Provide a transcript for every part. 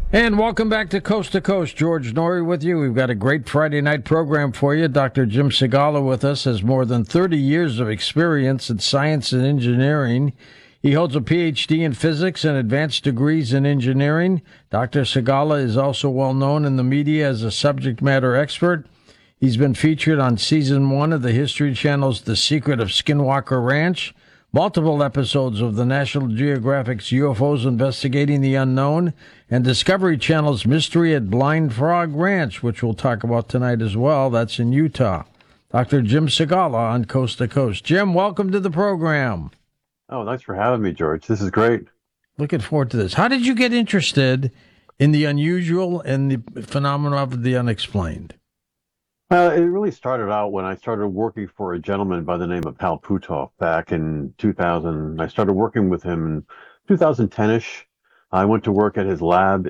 And welcome back to Coast. George Norrie with you. We've got a great Friday night program for you. Dr. Jim Segala with us has more than 30 years of experience in science and engineering. He holds a PhD in physics and advanced degrees in engineering. Dr. Segala is also well known in the media as a subject matter expert. He's been featured on season 1 of the History Channel's The Secret of Skinwalker Ranch, multiple episodes of the National Geographic's UFOs Investigating the Unknown, and Discovery Channel's Mystery at Blind Frog Ranch, which we'll talk about tonight as well. That's in Utah. Dr. Jim Segala on Coast to Coast. Jim, welcome to the program. Oh, thanks for having me, George. This is great. Looking forward to this. How did you get interested in the unusual and the phenomena of the unexplained? Well, it really started out when I started working for a gentleman by the name of Hal Puthoff back in 2000. I started working with him in 2010-ish. I went to work at his lab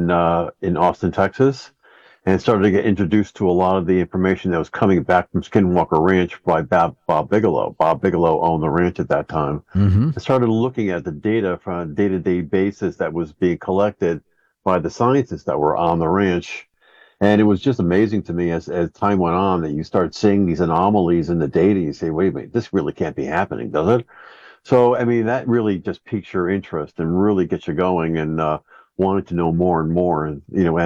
in Austin, Texas, and started to get introduced to a lot of the information that was coming back from Skinwalker Ranch by Bob Bigelow. Bob Bigelow owned the ranch at that time. I started looking at the data from a day-to-day basis that was being collected by the scientists that were on the ranch. And it was just amazing to me as time went on that you start seeing these anomalies in the data. You say, wait a minute, this really can't be happening, does it? So, I mean, that really just piques your interest and really gets you going and wanted to know more and more. And,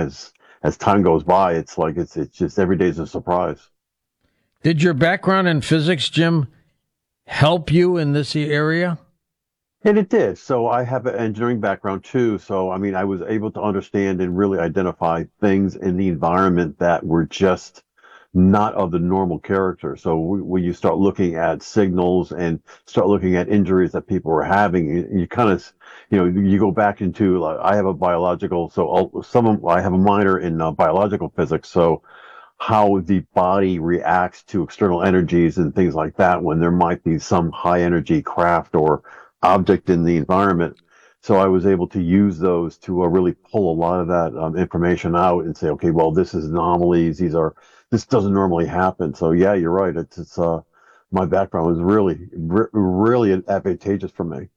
as time goes by, it's like it's just every day's a surprise. Did your background in physics, Jim, help you in this area? And it did. So I have an engineering background too. So, I mean, I was able to understand and really identify things in the environment that were just not of the normal character. So when you start looking at signals and start looking at injuries that people were having, you kind of, you go back into, like, I have a biological, so I have a minor in biological physics. So how the body reacts to external energies and things like that when there might be some high energy craft or object in the environment. So I was able to use those to really pull a lot of that information out and say, okay, well, this is anomalies. This doesn't normally happen. So yeah, you're right. It's my background was really advantageous for me.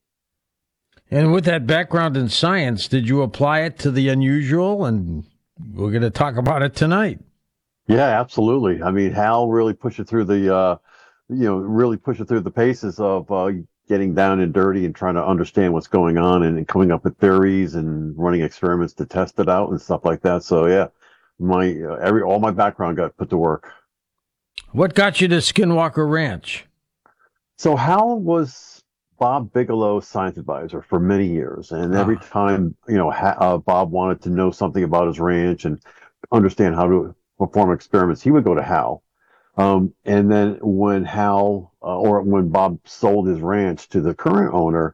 And with that background in science, did you apply it to the unusual? And we're going to talk about it tonight. Yeah, absolutely. I mean, Hal really pushed it through really pushed it through the paces of getting down and dirty and trying to understand what's going on and coming up with theories and running experiments to test it out and stuff like that. So yeah, all my background got put to work. What got you to Skinwalker Ranch? So Hal was Bob Bigelow's science advisor for many years, and every time Bob wanted to know something about his ranch and understand how to perform experiments, he would go to Hal. And then when when Bob sold his ranch to the current owner,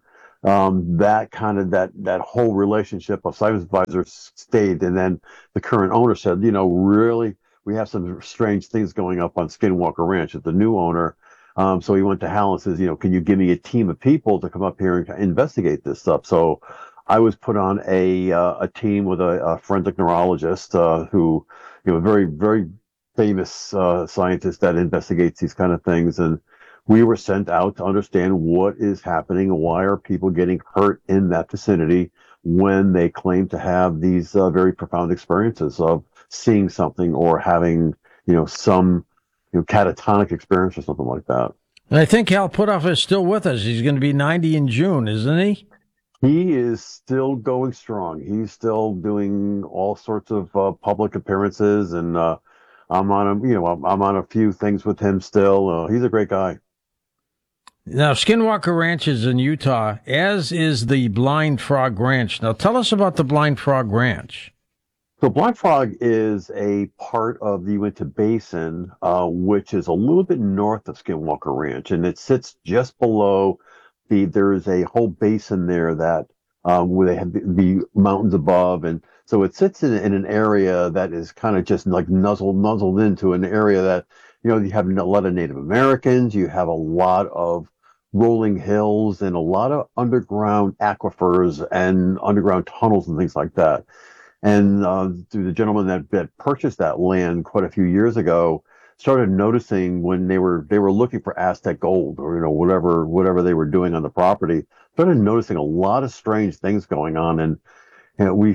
that whole relationship of science advisors stayed. And then the current owner said, really, we have some strange things going up on Skinwalker Ranch with the new owner. So he went to Hal and says, can you give me a team of people to come up here and investigate this stuff? So I was put on a team with a forensic neurologist who, very, very famous scientist that investigates these kind of things. And we were sent out to understand what is happening and why are people getting hurt in that vicinity when they claim to have these very profound experiences of seeing something or having, some, catatonic experience or something like that. And I think Hal Puthoff is still with us. He's going to be 90 in June, isn't he? He is still going strong. He's still doing all sorts of public appearances, and I'm on a few things with him still. He's a great guy. Now, Skinwalker Ranch is in Utah, as is the Blind Frog Ranch. Now, tell us about the Blind Frog Ranch. So Blind Frog is a part of the Uinta Basin, which is a little bit north of Skinwalker Ranch, and it sits just below there is a whole basin there that where they have the mountains above, and so it sits in an area that is kind of just like nuzzled into an area that you have a lot of Native Americans, you have a lot of rolling hills, and a lot of underground aquifers and underground tunnels and things like that. And the gentleman that purchased that land quite a few years ago started noticing when they were looking for Aztec gold or whatever they were doing on the property, started noticing a lot of strange things going on. And we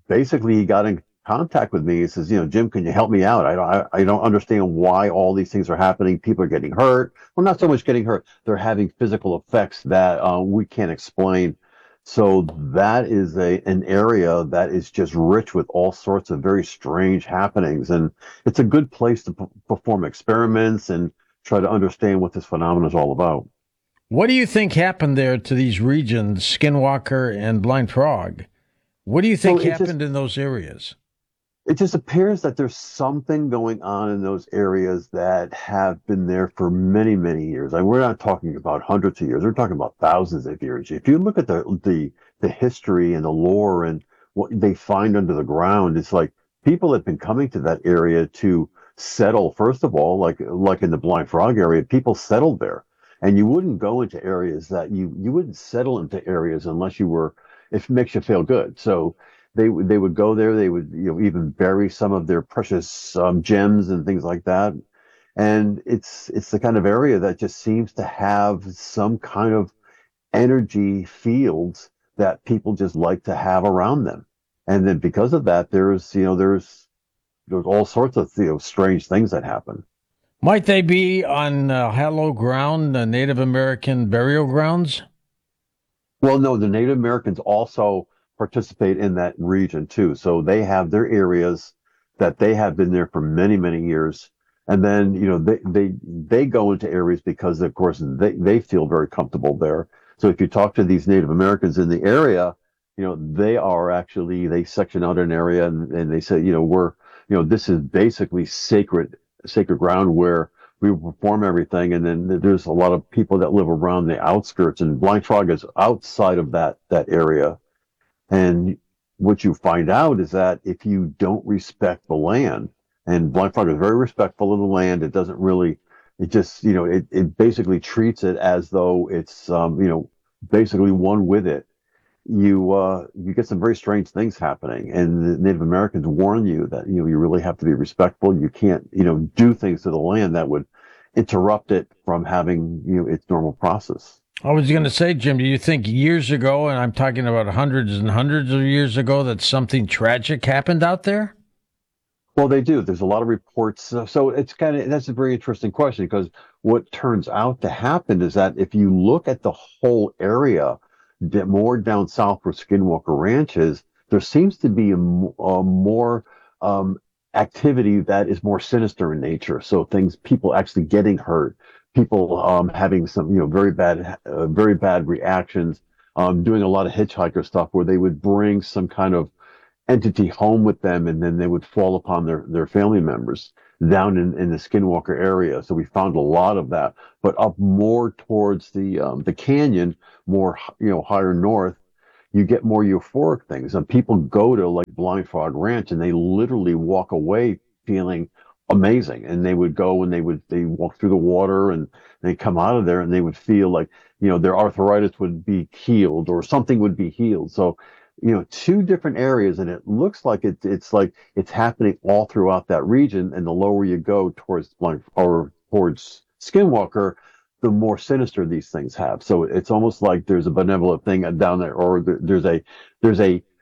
basically he got in contact with me. He says, Jim, can you help me out? I don't understand why all these things are happening. People are getting hurt. Well, not so much getting hurt. They're having physical effects that we can't explain. So that is an area that is just rich with all sorts of very strange happenings, and it's a good place to perform experiments and try to understand what this phenomenon is all about. What do you think happened there to these regions, Skinwalker and Blind Frog? What do you think happened in those areas? It just appears that there's something going on in those areas that have been there for many, many years. Like, we're not talking about hundreds of years. We're talking about thousands of years. If you look at the history and the lore and what they find under the ground, it's like people have been coming to that area to settle. First of all, like in the Blind Frog area, people settled there, and you wouldn't go into areas that you wouldn't settle into areas unless you were, if it makes you feel good. So they would go there. They would even bury some of their precious gems and things like that. And it's the kind of area that just seems to have some kind of energy fields that people just like to have around them. And then because of that, there's all sorts of strange things that happen. Might they be on hallowed ground, Native American burial grounds? Well, no, the Native Americans also participate in that region too. So they have their areas that they have been there for many, many years. And then, they go into areas because, of course, they feel very comfortable there. So if you talk to these Native Americans in the area, they section out an area, and they say, this is basically sacred ground where we perform everything. And then there's a lot of people that live around the outskirts, and Blind Frog is outside of that area. And what you find out is that if you don't respect the land, and Blind Frog is very respectful of the land, it doesn't really, it just, it basically treats it as though it's, basically one with it. You get some very strange things happening, and the Native Americans warn you that, you really have to be respectful. You can't, do things to the land that would interrupt it from having, its normal process. I was going to say, Jim, do you think years ago, and I'm talking about hundreds and hundreds of years ago, that something tragic happened out there? Well, they do. There's a lot of reports. So that's a very interesting question, because what turns out to happen is that if you look at the whole area, more down south where Skinwalker Ranch is, there seems to be a more activity that is more sinister in nature. So people actually getting hurt, people having some very bad reactions, doing a lot of hitchhiker stuff where they would bring some kind of entity home with them, and then they would fall upon their family members down in the Skinwalker area. So we found a lot of that, but up more towards the canyon, more higher north, you get more euphoric things. And people go to like Blind Frog Ranch, and they literally walk away feeling amazing. And they would go and they walk through the water, and they come out of there, and they would feel like their arthritis would be healed, or something would be healed. So two different areas, and it looks like it's happening all throughout that region. And the lower you go towards towards Skinwalker, the more sinister these things have. So it's almost like there's a benevolent thing down there, or there's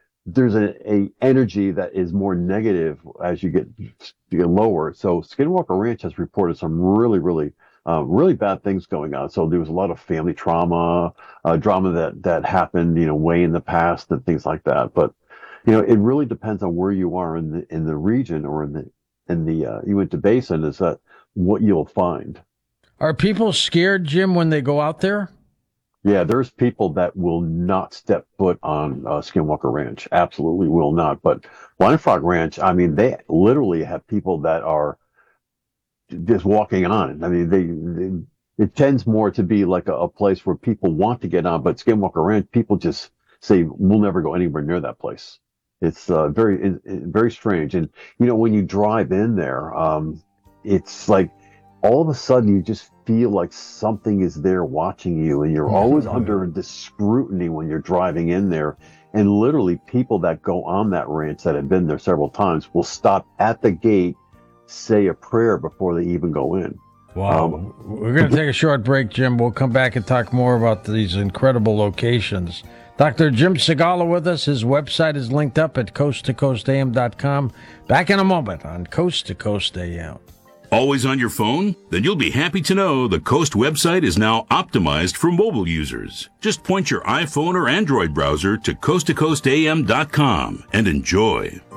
a energy that is more negative as you get lower. So Skinwalker Ranch has reported some really, really really bad things going on. So there was a lot of family drama that happened, way in the past and things like that. But it really depends on where you are in the region, or in the Uinta Basin, is that what you'll find. Are people scared, Jim, when they go out there? Yeah, there's people that will not step foot on Skinwalker Ranch. Absolutely will not. But Blind Frog Ranch, I mean, they literally have people that are just walking on. I mean, it tends more to be like a place where people want to get on, but Skinwalker Ranch, people just say, we'll never go anywhere near that place. It's very strange. And, when you drive in there, it's like all of a sudden you just feel like something is there watching you, and you're always under the scrutiny when you're driving in there. And literally people that go on that ranch that have been there several times will stop at the gate, say a prayer before they even go in. Wow. We're going to take a short break, Jim. We'll come back and talk more about these incredible locations Dr. Jim Segala with us. His website is linked up at coasttocoastam.com. Back in a moment on Coast to Coast AM. Always on your phone? Then you'll be happy to know the Coast website is now optimized for mobile users. Just point your iPhone or Android browser to coasttocoastam.com and enjoy.